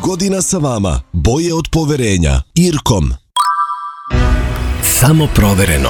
godina sa vama. Boje od poverenja. Irkom. Samo provereno.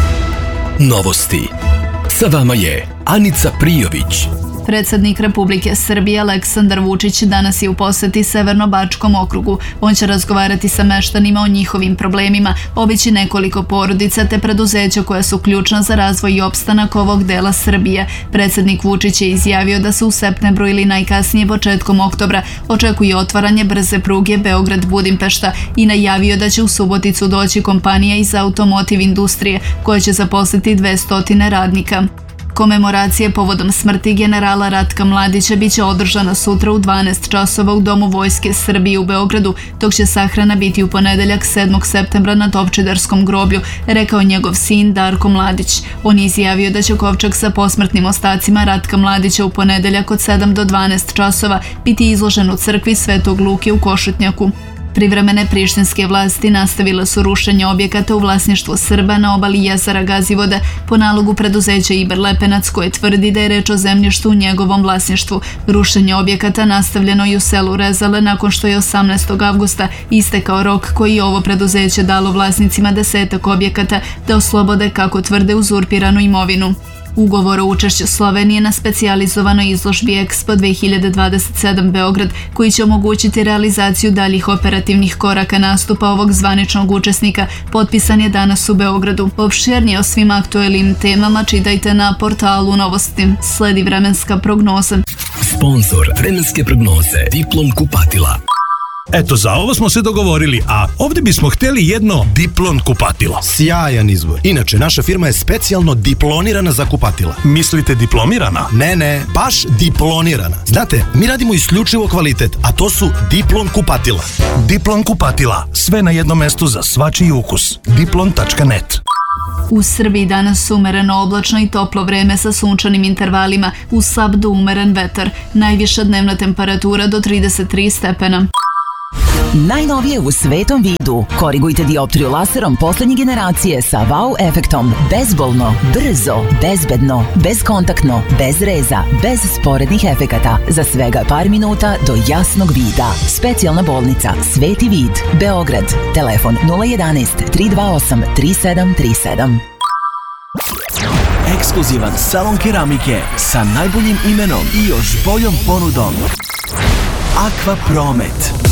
Novosti. Sa vama je Anica Prijović. Predsjednik Republike Srbije Aleksandar Vučić danas je u poseti Severno-Bačkom okrugu. On će razgovarati sa meštanima o njihovim problemima, obići nekoliko porodica te preduzeća koja su ključna za razvoj i opstanak ovog dela Srbije. Predsjednik Vučić je izjavio da se u septembru ili najkasnije početkom oktobra očekuje otvaranje brze pruge Beograd-Budimpešta i najavio da će u Suboticu doći kompanija iz automotiv industrije koja će zaposliti 200 radnika. Komemoracije povodom smrti generala Ratka Mladića biće održana sutra u 12 časova u Domu Vojske Srbije u Beogradu, dok će sahrana biti u ponedeljak 7. septembra na Topčiderskom groblju, rekao njegov sin Darko Mladić. On je izjavio da će kovčeg sa posmrtnim ostacima Ratka Mladića u ponedeljak od 7 do 12 časova biti izložen u crkvi Svetog Luke u Košutnjaku. Privremene prištinske vlasti nastavile su rušenje objekata u vlasništvu Srba na obali jezera Gazivoda po nalogu preduzeća Iber Lepenac koje tvrdi da je reč o zemljištu u njegovom vlasništvu. Rušenje objekata nastavljeno i u selu Rezale nakon što je 18. avgusta istekao rok koji je ovo preduzeće dalo vlasnicima 10 objekata da oslobode, kako tvrde, uzurpiranu imovinu. Ugovor o učešću Slovenije na specijalizovanoj izložbi Expo 2027 Beograd, koji će omogućiti realizaciju daljih operativnih koraka nastupa ovog zvaničnog učesnika, potpisan je danas u Beogradu. Opširnije o svim aktuelnim temama čitajte na portalu Novosti. Sledi vremenska prognoza. Sponzor vremenske prognoze Diplom kupatila. Eto, za ovo smo se dogovorili, a ovdje bismo htjeli jedno Diplon kupatilo. Sjajan izbor. Inače, naša firma je specijalno diplonirana za kupatila. Mislite diplomirana? Ne, baš diplonirana. Znate, mi radimo isključivo kvalitet, a to su Diplon kupatila. Diplon kupatila. Sve na jednom mestu za svačiji ukus. Diplon.net. U Srbiji danas umereno oblačno i toplo vreme sa sunčanim intervalima, uz slab do umeren vetar. Najviša dnevna temperatura do 33 stepena. Najnovije u svetom vidu. Korigujte dioptriju laserom poslednje generacije sa wow efektom. Bezbolno, brzo, bezbedno, bezkontaktno, bez reza, bez sporednih efekata. Za svega par minuta do jasnog vida. Specijalna bolnica Sveti vid, Beograd. Telefon 011 328 3737. Ekskluzivan salon keramike sa najboljim imenom i još boljom ponudom. Aqua Promet.